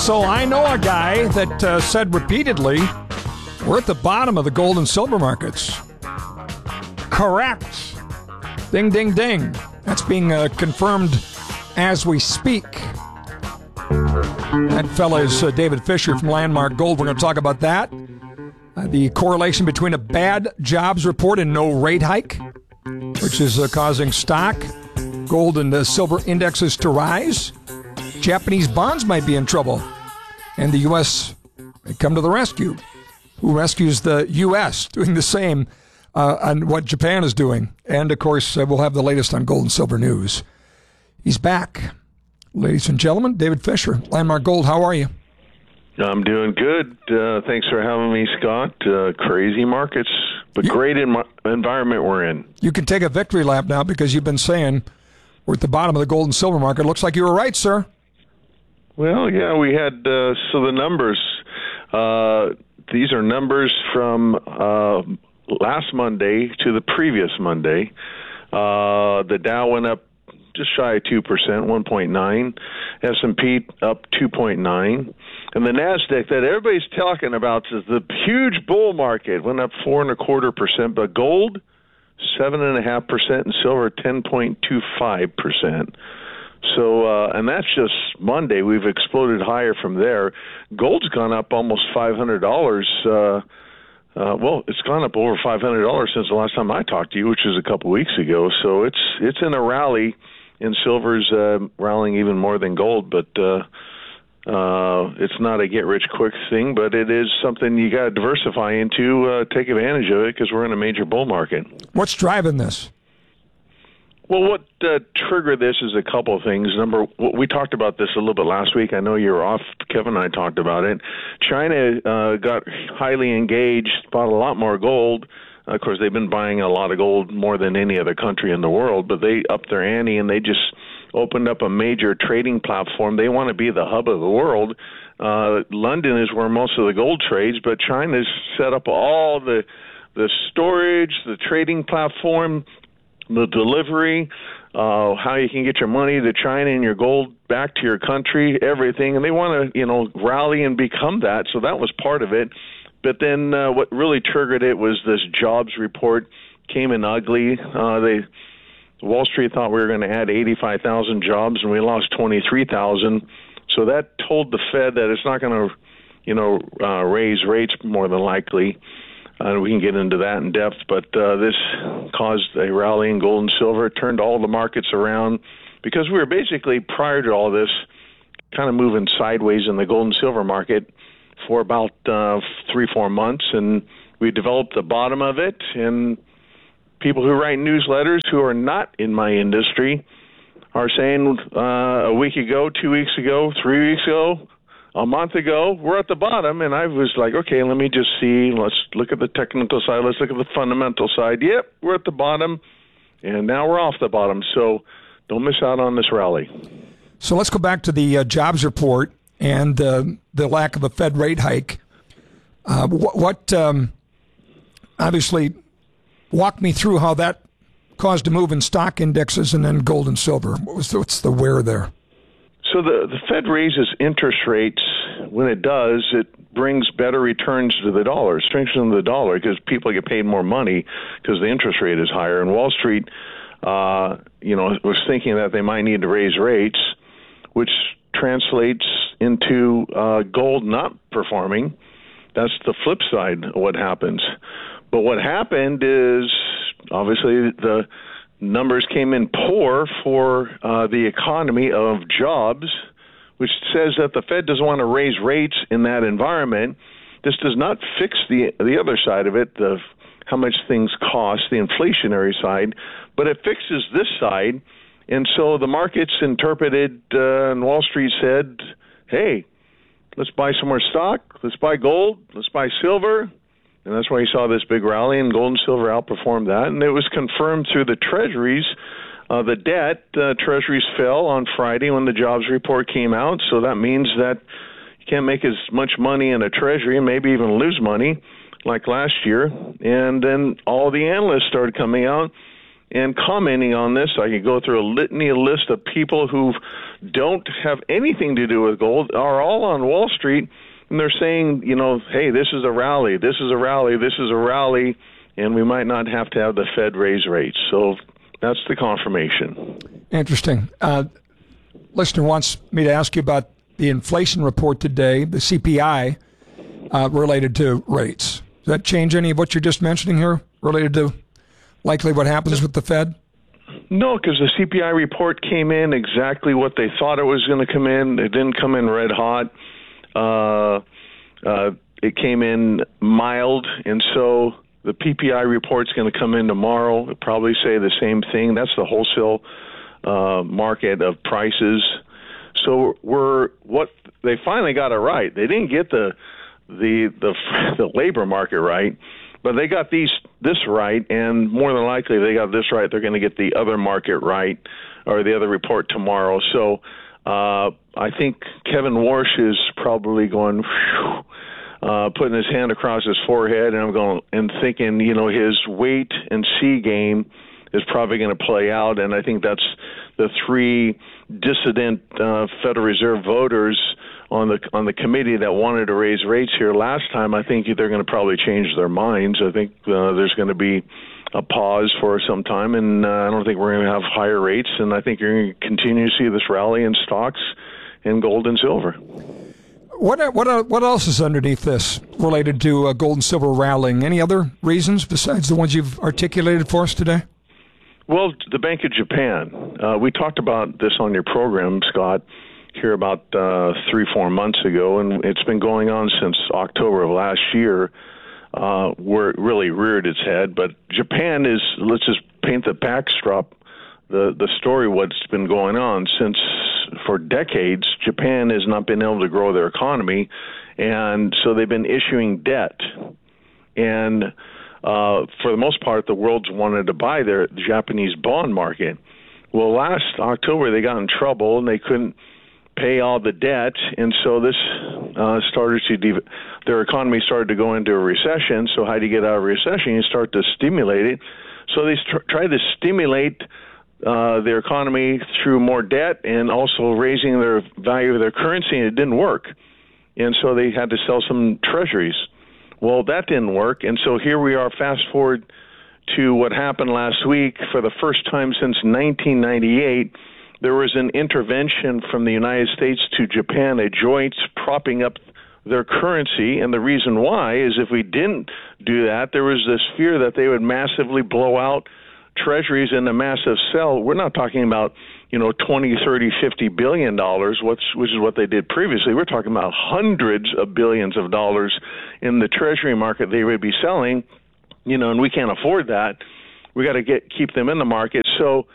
So I know a guy that said repeatedly, we're at the bottom of the gold and silver markets. Correct. Ding, ding, ding. That's being confirmed as we speak. That fella is David Fisher from Landmark Gold. We're going to talk about that. The correlation between a bad jobs report and no rate hike, which is causing stock, gold, and silver indexes to rise. Japanese bonds might be in trouble. And the U.S. may come to the rescue. Who rescues the U.S. doing the same on what Japan is doing. And, of course, we'll have the latest on gold and silver news. He's back. Ladies and gentlemen, David Fisher, Landmark Gold, how are you? I'm doing good. Thanks for having me, Scott. Crazy markets, but great environment we're in. You can take a victory lap now because you've been saying we're at the bottom of the gold and silver market. Looks like you were right, sir. Well, yeah, we had, so the numbers, these are numbers from last Monday to the previous Monday. The Dow went up just shy of 2%, 1.9. S&P up 2.9. And the NASDAQ that everybody's talking about is the huge bull market, went up 4.25%, but gold, 7.5%, and silver, 10.25%. So, and that's just Monday. We've exploded higher from there. Gold's gone up almost $500. Well, it's gone up over $500 since the last time I talked to you, which was a couple weeks ago. So it's in a rally, and silver's rallying even more than gold. But it's not a get-rich-quick thing, but it is something you got to diversify into, take advantage of it, because we're in a major bull market. What's driving this? Well, what triggered this is a couple of things. We talked about this a little bit last week. I know you were off. Kevin and I talked about it. China got highly engaged, bought a lot more gold. Of course, they've been buying a lot of gold more than any other country in the world, but they upped their ante and they just opened up a major trading platform. They want to be the hub of the world. London is where most of the gold trades, but China's set up all the storage, the trading platform, the delivery, how you can get your money to China and your gold back to your country, everything. And they want to, rally and become that. So that was part of it. But then what really triggered it was this jobs report came in ugly. Wall Street thought we were going to add 85,000 jobs, and we lost 23,000. So that told the Fed that it's not going to, raise rates more than likely. We can get into that in depth, but this caused a rally in gold and silver. It turned all the markets around because we were basically, prior to all this, kind of moving sideways in the gold and silver market for about 3-4 months, and we developed the bottom of it. And people who write newsletters who are not in my industry are saying a week ago, 2 weeks ago, 3 weeks ago, a month ago, we're at the bottom, and I was like, okay, let me just see. Let's look at the technical side. Let's look at the fundamental side. Yep, we're at the bottom, and now we're off the bottom. So don't miss out on this rally. So let's go back to the jobs report and the lack of a Fed rate hike. Obviously, walk me through how that caused a move in stock indexes and then gold and silver. What's the where there? So the Fed raises interest rates. When it does, it brings better returns to the dollar, strengthens the dollar because people get paid more money because the interest rate is higher. And Wall Street, was thinking that they might need to raise rates, which translates into gold not performing. That's the flip side of what happens. But what happened is, obviously, the numbers came in poor for the economy of jobs, which says that the Fed doesn't want to raise rates in that environment. This does not fix the other side of it, how much things cost, the inflationary side, but it fixes this side. And so the markets interpreted, and Wall Street said, hey, let's buy some more stock, let's buy gold, let's buy silver. And that's why you saw this big rally, and gold and silver outperformed that. And it was confirmed through the treasuries. The debt, treasuries fell on Friday when the jobs report came out. So that means that you can't make as much money in a treasury and maybe even lose money like last year. And then all the analysts started coming out and commenting on this. I could go through a list of people who don't have anything to do with gold, are all on Wall Street, and they're saying, hey, this is a rally, this is a rally, this is a rally, and we might not have to have the Fed raise rates. So that's the confirmation. Interesting. Listener wants me to ask you about the inflation report today, the CPI, related to rates. Does that change any of what you're just mentioning here, related to likely what happens with the Fed? No, because the CPI report came in exactly what they thought it was going to come in. It didn't come in red hot. It came in mild, and so the PPI report's going to come in tomorrow. It'll probably say the same thing. That's the wholesale market of prices. So they finally got it right. They didn't get the labor market right, but they got this right, and more than likely they got this right. They're going to get the other market right, or the other report tomorrow. So I think Kevin Warsh is probably going, putting his hand across his forehead, and I'm going and thinking, his wait and see game is probably going to play out, and I think that's the three dissident Federal Reserve voters on the committee that wanted to raise rates here last time. I think they're going to probably change their minds. I think there's going to be a pause for some time, and I don't think we're going to have higher rates, and I think you're going to continue to see this rally in stocks and gold and silver. What else is underneath this related to gold and silver rallying? Any other reasons besides the ones you've articulated for us today? Well, the Bank of Japan. We talked about this on your program, Scott, here about 3-4 months ago, and it's been going on since October of last year, where it really reared its head. But Japan is, let's just paint the backdrop, the story, what's been going on since for decades. Japan has not been able to grow their economy, and so they've been issuing debt. And for the most part, the world's wanted to buy the Japanese bond market. Well, last October, they got in trouble, and they couldn't pay all the debt, and so this their economy started to go into a recession. So how do you get out of a recession? You start to stimulate it. So they tried to stimulate their economy through more debt and also raising their value of their currency, and it didn't work. And so they had to sell some treasuries. Well, that didn't work, and so here we are, fast forward to what happened last week. For the first time since 1998, there was an intervention from the United States to Japan, a joint propping up their currency, and the reason why is if we didn't do that, there was this fear that they would massively blow out treasuries in a massive sell. We're not talking about 20, 30, $50 billion, which is what they did previously. We're talking about hundreds of billions of dollars in the treasury market they would be selling, and we can't afford that. We got to keep them in the market. So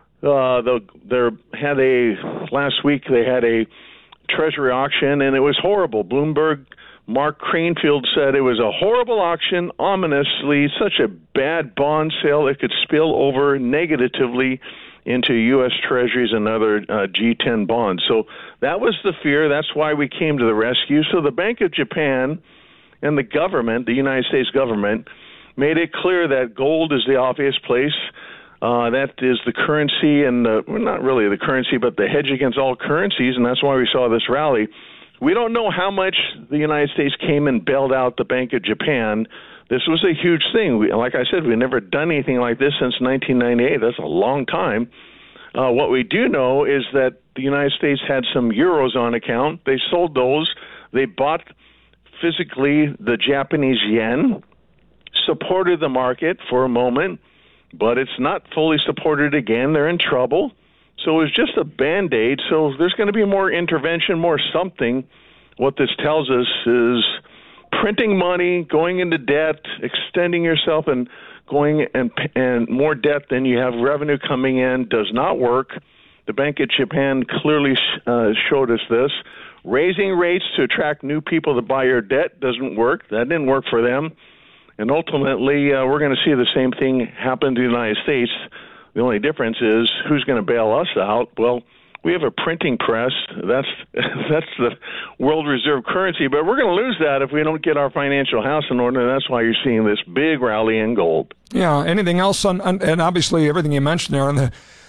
last week they had a treasury auction, and it was horrible. Bloomberg, Mark Cranfield said it was a horrible auction, ominously, such a bad bond sale it could spill over negatively into U.S. Treasuries and other G10 bonds. So that was the fear. That's why we came to the rescue. So the Bank of Japan and the government, the United States government, made it clear that gold is the obvious place. That is the currency, and not really the currency, but the hedge against all currencies, and that's why we saw this rally. We don't know how much the United States came and bailed out the Bank of Japan. This was a huge thing. Like I said, we've never done anything like this since 1998. That's a long time. What we do know is that the United States had some euros on account. They sold those. They bought physically the Japanese yen, supported the market for a moment, but it's not fully supported again. They're in trouble. So it was just a Band-Aid. So there's going to be more intervention, more something. What this tells us is printing money, going into debt, extending yourself, and going and more debt than you have revenue coming in does not work. The Bank of Japan clearly showed us this. Raising rates to attract new people to buy your debt doesn't work. That didn't work for them. And ultimately, we're going to see the same thing happen to the United States. The only difference is who's going to bail us out. Well, We have a printing press. That's the world reserve currency, but we're going to lose that if we don't get our financial house in order. And that's why you're seeing this big rally in gold. Yeah. Anything else on and obviously everything you mentioned there on the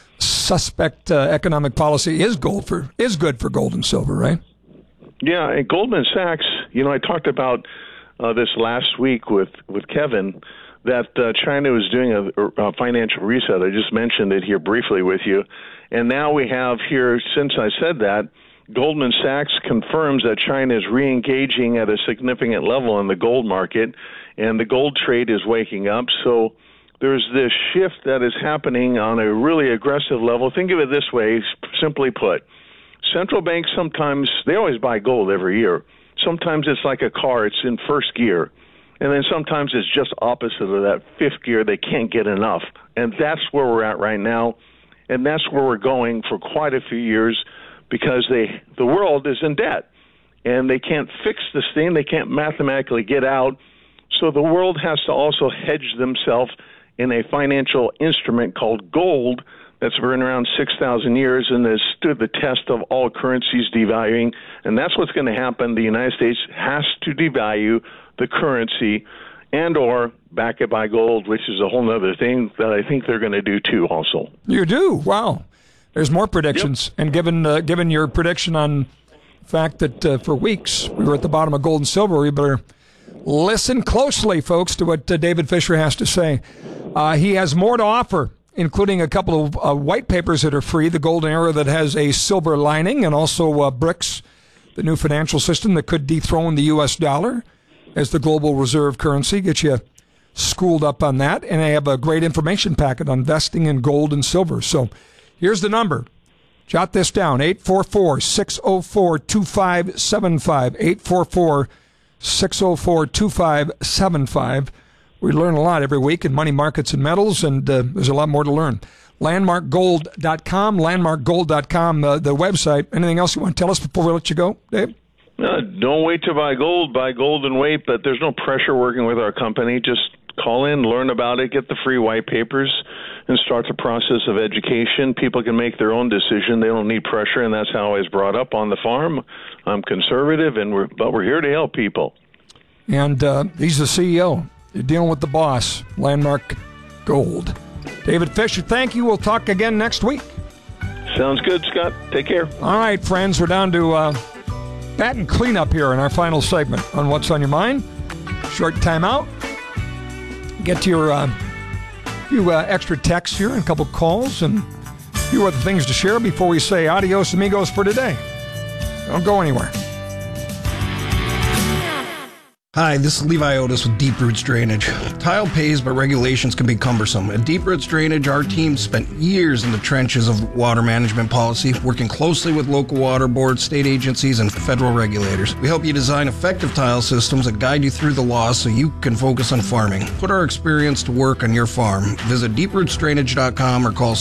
suspect economic policy is good for gold and silver, right? Yeah, and Goldman Sachs. I talked about this last week with Kevin, that China was doing a financial reset. I just mentioned it here briefly with you. And now we have here, since I said that, Goldman Sachs confirms that China is re-engaging at a significant level in the gold market, and the gold trade is waking up. So there's this shift that is happening on a really aggressive level. Think of it this way, simply put. Central banks sometimes, they always buy gold every year. Sometimes it's like a car, it's in first gear. And then sometimes it's just opposite of that, fifth gear. They can't get enough. And that's where we're at right now. And that's where we're going for quite a few years, because the world is in debt. And they can't fix this thing. They can't mathematically get out. So the world has to also hedge themselves in a financial instrument called gold that's been around 6,000 years and has stood the test of all currencies devaluing. And that's what's going to happen. The United States has to devalue the currency and or back it by gold, which is a whole other thing that I think they're going to do too also. You do? Wow. There's more predictions. Yep. And given your prediction on the fact that for weeks we were at the bottom of gold and silver, we better listen closely, folks, to what David Fisher has to say. He has more to offer, including a couple of white papers that are free, the golden era that has a silver lining, and also BRICS, the new financial system that could dethrone the U.S. dollar as the global reserve currency. Get you schooled up on that. And I have a great information packet on investing in gold and silver. So here's the number. Jot this down, 844-604-2575, 844-604-2575. We learn a lot every week in money markets and metals, and there's a lot more to learn. Landmarkgold.com, landmarkgold.com, the website. Anything else you want to tell us before we let you go, Dave? Don't wait to buy gold and wait, but there's no pressure working with our company. Just call in, learn about it, get the free white papers, and start the process of education. People can make their own decision. They don't need pressure, and that's how I was brought up on the farm. I'm conservative, but we're here to help people. And he's the CEO. You're dealing with the boss, Landmark Gold. David Fisher, thank you. We'll talk again next week. Sounds good, Scott. Take care. All right, friends, we're down to bat and cleanup here in our final segment on What's on Your Mind. Short timeout. Get to your few extra texts here and a couple calls and a few other things to share before we say adios amigos for today. Don't go anywhere. Hi, this is Levi Otis with Deep Roots Drainage. Tile pays, but regulations can be cumbersome. At Deep Roots Drainage, our team spent years in the trenches of water management policy, working closely with local water boards, state agencies, and federal regulators. We help you design effective tile systems that guide you through the laws so you can focus on farming. Put our experience to work on your farm. Visit deeprootsdrainage.com or call